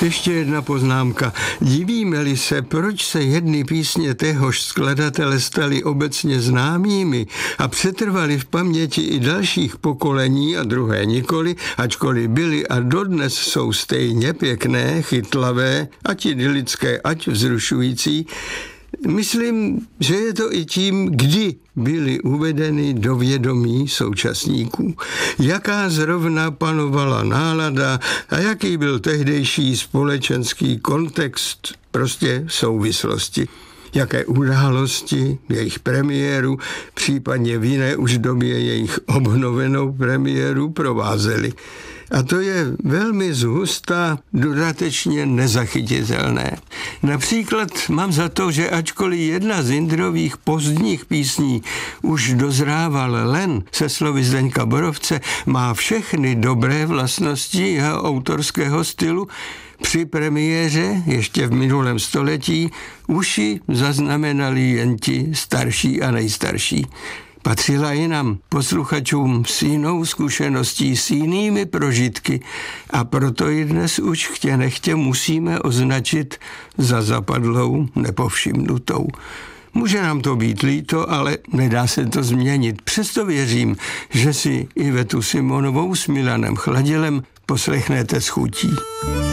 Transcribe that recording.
Ještě jedna poznámka. Divíme-li se, proč se jedny písně téhož skladatele staly obecně známými a přetrvaly v paměti i dalších pokolení a druhé nikoli, ačkoliv byly a dodnes jsou stejně pěkné, chytlavé, ať idylické, ať vzrušující, myslím, že je to i tím, kdy byly uvedeny do vědomí současníků. Jaká zrovna panovala nálada a jaký byl tehdejší společenský kontext, prostě souvislosti. Jaké události jejich premiéru, případně v jiné už době jejich obnovenou premiéru provázely. A to je velmi zhusta dodatečně nezachytitelné. Například mám za to, že ačkoliv jedna z Jindrových pozdních písní už dozrával len se slovy Zdeňka Borovce, má všechny dobré vlastnosti jeho autorského stylu, při premiéře ještě v minulém století už ji zaznamenali jen ti starší a nejstarší. Patřila i nám, posluchačům, s jinou zkušeností, s jinými prožitky a proto ji dnes už chtě nechtě musíme označit za zapadlou, nepovšimnutou. Může nám to být líto, ale nedá se to změnit. Přesto věřím, že si Ivetu Simonovou s Milanem Chladilem poslechnete s chutí.